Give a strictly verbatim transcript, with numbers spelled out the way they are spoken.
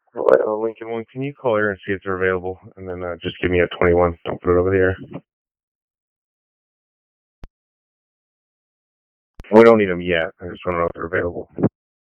Uh, Lincoln One, can you call Air and see if they're available? And then uh, just give me a twenty-one. Don't put it over the air. We don't need them yet. I just want to know if they're available.